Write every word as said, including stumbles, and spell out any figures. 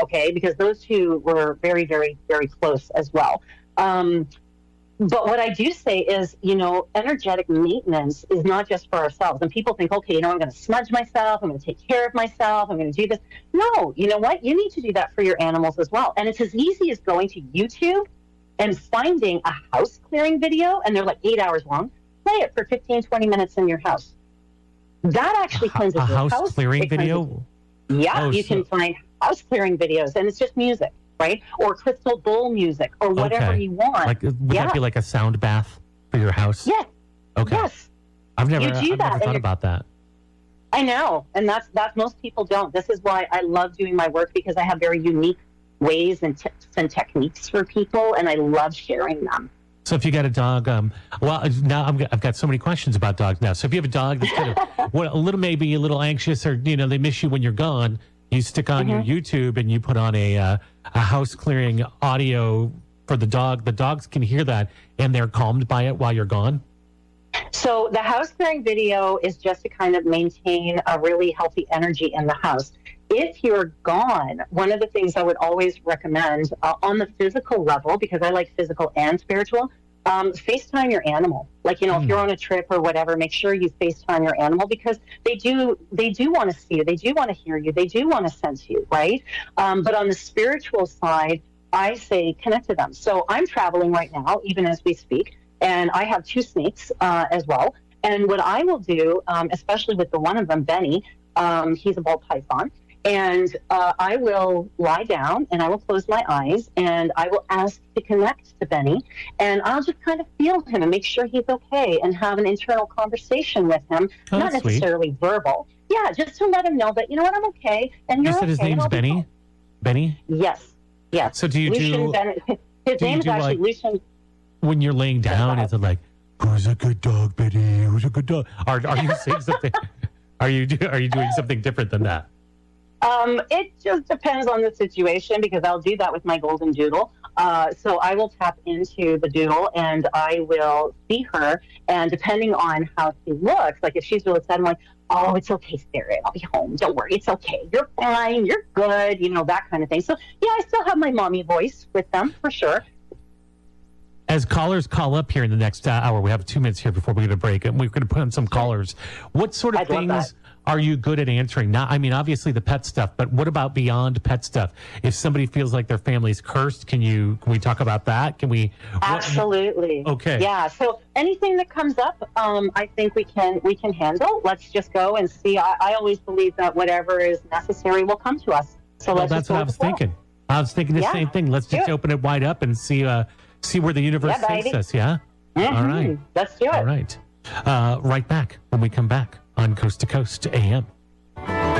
okay, because those two were very, very, very close as well. Um, but what I do say is, you know, energetic maintenance is not just for ourselves. And people think, okay, you know, I'm going to smudge myself. I'm going to take care of myself. I'm going to do this. No, you know what? You need to do that for your animals as well. And it's as easy as going to YouTube and finding a house clearing video, and they're like eight hours long. Play it for fifteen, twenty minutes in your house. That actually cleanses a your house, house clearing It cleanses- video. Yeah, Oh, you so- can find house clearing videos, and it's just music, right? Or crystal bowl music, or whatever Okay. you want. Like, would yeah. that be like a sound bath for your house? Yeah. Okay. Yes. I've never, You do I've that, never and thought you're- about that. I know, and that's that. Most people don't. This is why I love doing my work, because I have very unique ways and tips and techniques for people, and I love sharing them. So if you got a dog, um, well, now I'm, I've got so many questions about dogs now. So if you have a dog that's kind of what, a little, maybe a little anxious, or, you know, they miss you when you're gone, you stick on Mm-hmm. your YouTube and you put on a, uh, a house clearing audio for the dog. The dogs can hear that and they're calmed by it while you're gone. So the house clearing video is just to kind of maintain a really healthy energy in the house. If you're gone, one of the things I would always recommend uh, on the physical level, because I like physical and spiritual, um, FaceTime your animal. Like, you know, Mm. if you're on a trip or whatever, make sure you FaceTime your animal, because they do they do want to see you. They do want to hear you. They do want to sense you, right? Um, but on the spiritual side, I say connect to them. So I'm traveling right now, even as we speak, and I have two snakes uh, as well. And what I will do, um, especially with the one of them, Benny, um, he's a ball python, and uh, I will lie down and I will close my eyes and I will ask to connect to Benny, and I'll just kind of feel him and make sure he's okay and have an internal conversation with him, Oh, not that's sweet. necessarily verbal. Yeah, just to let him know that, you know what, I'm okay. And you're You said his okay, and name's I'll be Benny? fine. Benny? Yes, yes. So do you Lucian do, Bennett. His do you name is do, actually like- Lucian. when you're laying down, Yeah. is it like, who's a good dog, Benny? Who's a good dog? Are, are you saying something? Are you, do, are you doing something different than that? Um, it just depends on the situation, because I'll do that with my golden doodle. Uh, so I will tap into the doodle and I will see her. And depending on how she looks, like if she's really sad, I'm like, oh, it's okay, Spirit. I'll be home. Don't worry. It's okay. You're fine. You're good. You know, that kind of thing. So, yeah, I still have my mommy voice with them for sure. As callers call up here in the next uh, hour, we have two minutes here before we get a break, and we're going to put on some callers. What sort of I'd love things that. are you good at answering? Not, I mean, obviously the pet stuff, but what about beyond pet stuff? If somebody feels like their family's cursed, can you? Can we talk about that? Can we? what- Absolutely. Okay. Yeah. So anything that comes up, um, I think we can we can handle. Let's just go and see. I, I always believe that whatever is necessary will come to us. So Well, let's that's just go what I with was the flow. thinking. I was thinking the Yeah. same thing. Let's just Do it. open it wide up and see uh, see where the universe Yeah, takes baby. us. Yeah. Mhm. All right. Let's do it. All right. Uh, right back when we come back on Coast to Coast A M.